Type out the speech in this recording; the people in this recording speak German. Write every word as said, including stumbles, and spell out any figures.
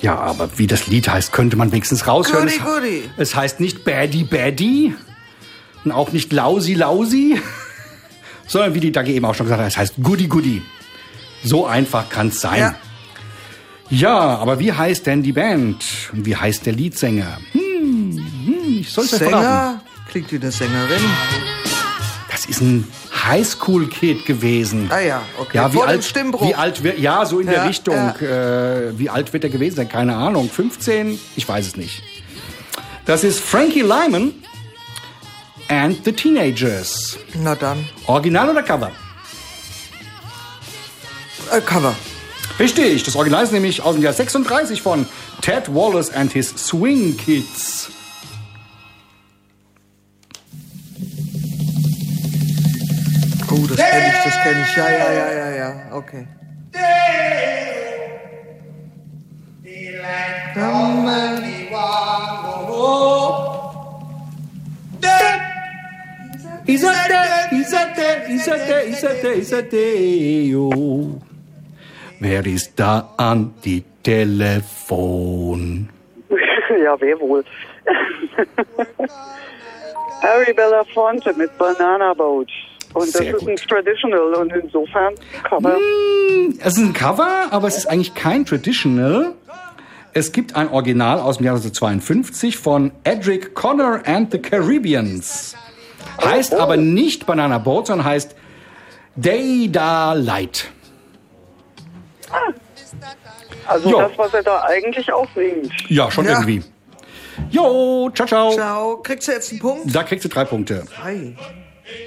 Ja, aber wie das Lied heißt, könnte man wenigstens raushören. Goody, goody. Es heißt nicht Baddy Baddy und auch nicht Lausi Lausi, sondern wie die Dagi eben auch schon gesagt hat, es heißt Goody Goody. So einfach kann's sein. Ja. Ja, aber wie heißt denn die Band? Und wie heißt der Leadsänger? Hm, hm ich soll es euch verraten. Sänger? Klingt wie eine Sängerin. Das ist ein Highschool-Kid gewesen. Ah ja, okay. Ja, wie Vor dem alt, Stimmbruch. wie alt wird, ja, so in Ja, der Richtung. ja. Äh, wie alt wird er gewesen sein? Keine Ahnung. fünfzehn? Ich weiß es nicht. Das ist Frankie Lyman and the Teenagers. Na dann. Original oder Cover? Äh, Cover. Richtig, das Original ist nämlich aus dem Jahr sechsunddreißig von Ted Wallace and his Swing Kids. Oh, das kenne ich, das kenne ich. Ja, ja, ja, ja, ja. Okay. Is that there, is that there, is that there, is that there, is that there, yo. Wer ist da an die Telefon? Ja, wer wohl? Harry Belafonte mit Banana Boat. Und das Sehr ist gut. ein Traditional und insofern Cover. Mm, es ist ein Cover, aber es ist eigentlich kein Traditional. Es gibt ein Original aus dem Jahr neunzehnhundertzweiundfünfzig von Edric Connor and the Caribbeans. Heißt Oh, oh. aber nicht Banana Boat, sondern heißt Day Da Light. Also Jo. das, was er da eigentlich auch singt. Ja, schon Ja. irgendwie. Jo, ciao, ciao. Ciao. Kriegst du jetzt einen Punkt? Da kriegst du drei Punkte. Ei.